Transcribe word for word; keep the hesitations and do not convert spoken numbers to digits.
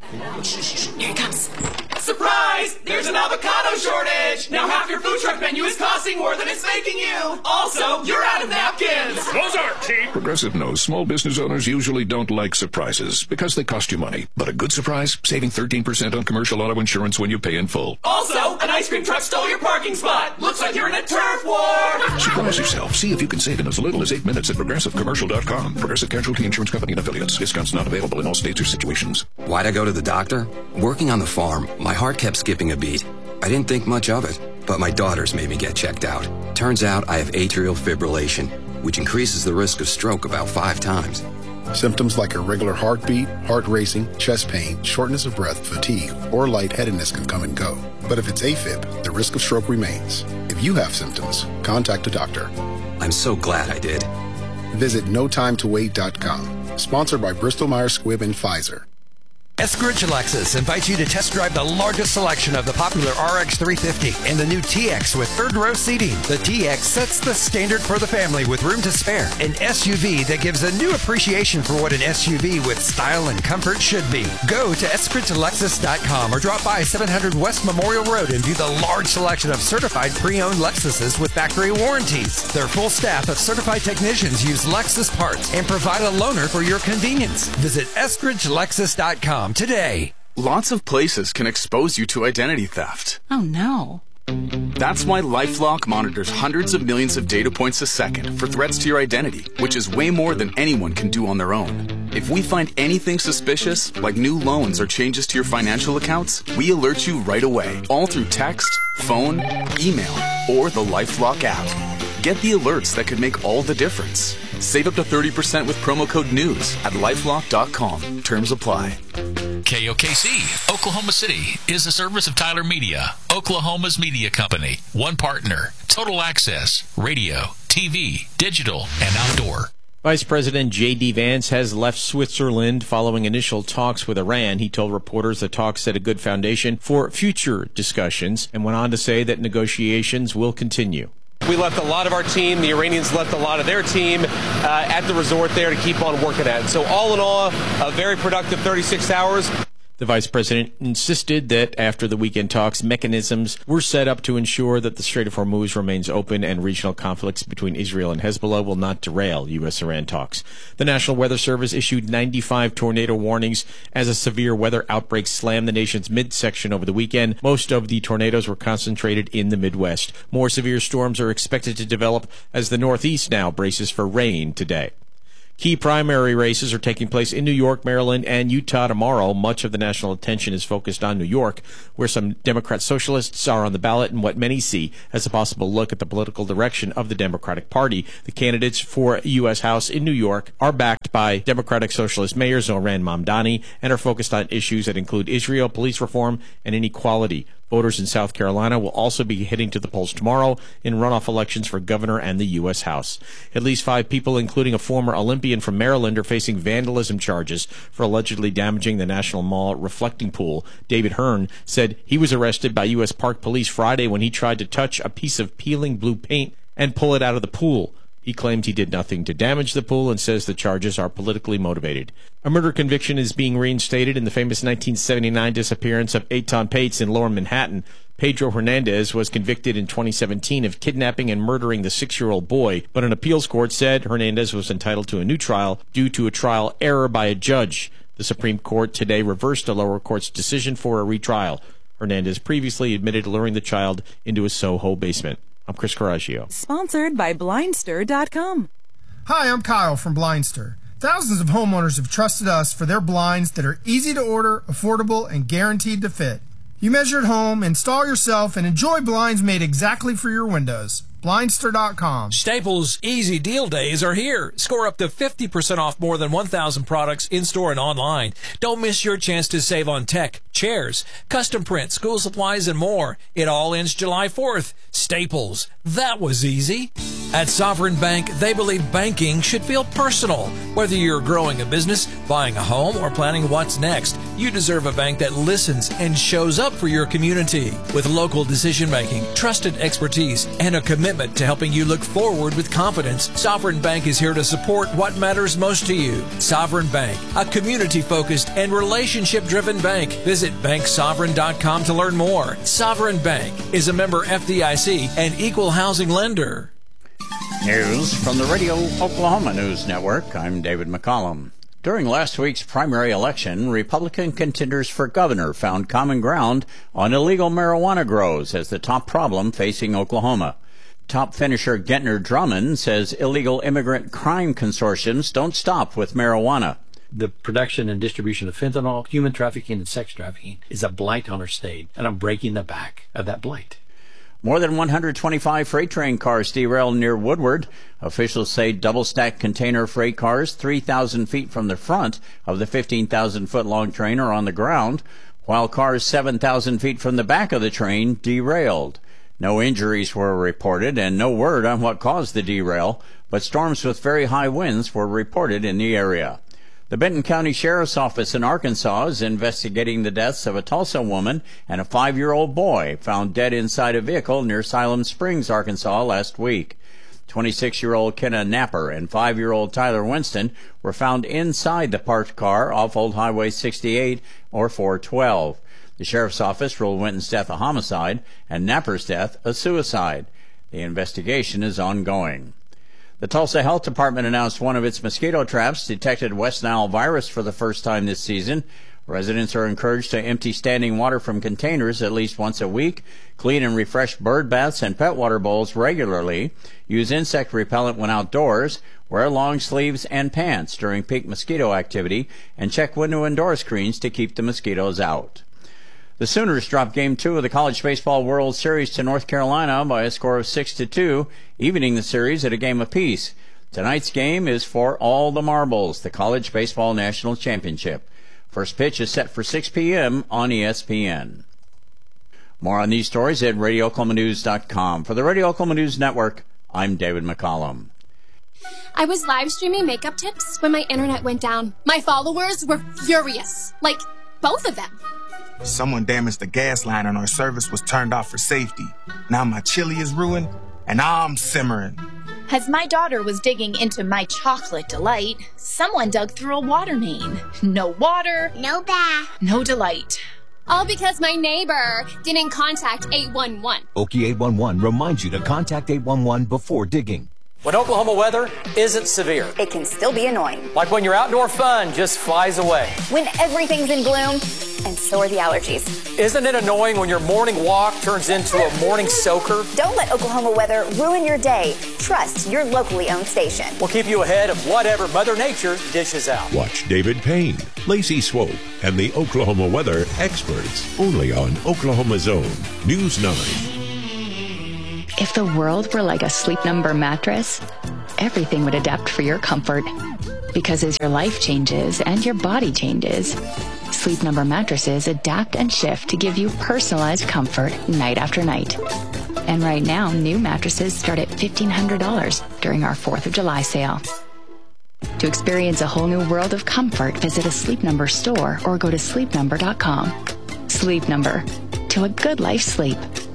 Here it comes. Surprise! There's an avocado shortage! Now half your food truck menu is costing more than it's making you! Also, you're out of napkins! Those aren't cheap! Progressive knows small business owners usually don't like surprises because they cost you money. But a good surprise? Saving thirteen percent on commercial auto insurance when you pay in full. Also, an ice cream truck stole your parking spot! Looks like you're in a turf war! Surprise yourself. See if you can save in as little as eight minutes at progressive commercial dot com. Progressive Casualty Insurance Company and affiliates. Discounts not available in all states or situations. Why'd I go to the doctor? Working on the farm, my heart kept skipping a beat. I didn't think much of it, but my daughters made me get checked out. Turns out I have atrial fibrillation, which increases the risk of stroke about five times. Symptoms like irregular heartbeat, heart racing, chest pain, shortness of breath, fatigue, or lightheadedness can come and go. But if it's AFib, the risk of stroke remains. If you have symptoms, contact a doctor. I'm so glad I did. Visit no time to wait dot com. Sponsored by Bristol Myers Squibb and Pfizer. Eskridge Lexus invites you to test drive the largest selection of the popular R X three fifty and the new T X with third row seating. The T X sets the standard for the family with room to spare. An S U V that gives a new appreciation for what an S U V with style and comfort should be. Go to eskridge lexus dot com or drop by seven hundred West Memorial Road and view the large selection of certified pre-owned Lexuses with factory warranties. Their full staff of certified technicians use Lexus parts and provide a loaner for your convenience. Visit eskridge lexus dot com today. Lots of places can expose you to identity theft. Oh no. That's why LifeLock monitors hundreds of millions of data points a second for threats to your identity, which is way more than anyone can do on their own. If we find anything suspicious, like new loans or changes to your financial accounts, we alert you right away, all through text, phone, email, or the LifeLock app. Get the alerts that could make all the difference. Save up to thirty percent with promo code NEWS at lifelock dot com. Terms apply. K O K C, Oklahoma City, is a service of Tyler Media, Oklahoma's media company. One partner, total access, radio, T V, digital, and outdoor. Vice President J D. Vance has left Switzerland following initial talks with Iran. He told reporters the talks set a good foundation for future discussions and went on to say that negotiations will continue. We left a lot of our team. The Iranians left a lot of their team uh, at the resort there to keep on working at it. So all in all, a very productive thirty-six hours. The vice president insisted that after the weekend talks, mechanisms were set up to ensure that the Strait of Hormuz remains open and regional conflicts between Israel and Hezbollah will not derail U S Iran talks. The National Weather Service issued ninety-five tornado warnings as a severe weather outbreak slammed the nation's midsection over the weekend. Most of the tornadoes were concentrated in the Midwest. More severe storms are expected to develop as the Northeast now braces for rain today. Key primary races are taking place in New York, Maryland, and Utah tomorrow. Much of the national attention is focused on New York, where some Democrat socialists are on the ballot and what many see as a possible look at the political direction of the Democratic Party. The candidates for U S House in New York are backed by Democratic Socialist Mayor Zohran Mamdani and are focused on issues that include Israel, police reform, and inequality. Voters in South Carolina will also be heading to the polls tomorrow in runoff elections for governor and the U S House. At least five people, including a former Olympian from Maryland, are facing vandalism charges for allegedly damaging the National Mall reflecting pool. David Hearn said he was arrested by U S Park Police Friday when he tried to touch a piece of peeling blue paint and pull it out of the pool. He claimed he did nothing to damage the pool and says the charges are politically motivated. A murder conviction is being reinstated in the famous nineteen seventy-nine disappearance of Eitan Pates in Lower Manhattan. Pedro Hernandez was convicted in twenty seventeen of kidnapping and murdering the six-year-old boy, but an appeals court said Hernandez was entitled to a new trial due to a trial error by a judge. The Supreme Court today reversed a lower court's decision for a retrial. Hernandez previously admitted luring the child into a Soho basement. I'm Chris Coraggio. Sponsored by Blindster dot com. Hi, I'm Kyle from Blindster. Thousands of homeowners have trusted us for their blinds that are easy to order, affordable, and guaranteed to fit. You measure at home, install yourself, and enjoy blinds made exactly for your windows. Blindster dot com. Staples Easy Deal Days are here. Score up to fifty percent off more than one thousand products in-store and online. Don't miss your chance to save on tech, chairs, custom print, school supplies, and more. It all ends July fourth. Staples. That was easy. At Sovereign Bank, they believe banking should feel personal. Whether you're growing a business, buying a home, or planning what's next, you deserve a bank that listens and shows up for your community. With local decision making, trusted expertise, and a commitment to helping you look forward with confidence, Sovereign Bank is here to support what matters most to you. Sovereign Bank, a community-focused and relationship-driven bank. Visit bank sovereign dot com to learn more. Sovereign Bank is a member F D I C and equal housing lender. News from the Radio Oklahoma News Network. I'm David McCollum. During last week's primary election, Republican contenders for governor found common ground on illegal marijuana grows as the top problem facing Oklahoma. Top finisher Gentner Drummond says illegal immigrant crime consortiums don't stop with marijuana. The production and distribution of fentanyl, human trafficking, and sex trafficking is a blight on our state, and I'm breaking the back of that blight. More than one hundred twenty-five freight train cars derailed near Woodward. Officials say double-stacked container freight cars three thousand feet from the front of the fifteen thousand foot long train are on the ground, while cars seven thousand feet from the back of the train derailed. No injuries were reported and no word on what caused the derail, but storms with very high winds were reported in the area. The Benton County Sheriff's Office in Arkansas is investigating the deaths of a Tulsa woman and a five-year-old boy found dead inside a vehicle near Siloam Springs, Arkansas last week. twenty-six-year-old Kenna Napper and five-year-old Tyler Winston were found inside the parked car off Old Highway sixty-eight or four twelve. The Sheriff's Office ruled Winton's death a homicide and Napper's death a suicide. The investigation is ongoing. The Tulsa Health Department announced one of its mosquito traps detected West Nile virus for the first time this season. Residents are encouraged to empty standing water from containers at least once a week, clean and refresh bird baths and pet water bowls regularly, use insect repellent when outdoors, wear long sleeves and pants during peak mosquito activity, and check window and door screens to keep the mosquitoes out. The Sooners dropped Game two of the College Baseball World Series to North Carolina by a score of six to two, evening the series at a game apiece. Tonight's game is for all the marbles, the College Baseball National Championship. First pitch is set for six p.m. on E S P N. More on these stories at radio oklahoma news dot com. For the Radio Oklahoma News Network, I'm David McCollum. I was live streaming makeup tips when my internet went down. My followers were furious. Like, both of them. Someone damaged the gas line and our service was turned off for safety. Now my chili is ruined and I'm simmering. As my daughter was digging into my chocolate delight, someone dug through a water main. No water, no bath, no delight. All because my neighbor didn't contact eight one one. Okie eight one one reminds you to contact eight one one before digging. When Oklahoma weather isn't severe, it can still be annoying. Like when your outdoor fun just flies away. When everything's in gloom, and so are the allergies. Isn't it annoying when your morning walk turns into a morning soaker? Don't let Oklahoma weather ruin your day. Trust your locally owned station. We'll keep you ahead of whatever Mother Nature dishes out. Watch David Payne, Lacey Swope, and the Oklahoma weather experts only on Oklahoma's own News nine. If the world were like a Sleep Number mattress, everything would adapt for your comfort. Because as your life changes and your body changes, Sleep Number mattresses adapt and shift to give you personalized comfort night after night. And right now, new mattresses start at fifteen hundred dollars during our fourth of July sale. To experience a whole new world of comfort, visit a Sleep Number store or go to sleep number dot com. Sleep Number. To a good life sleep.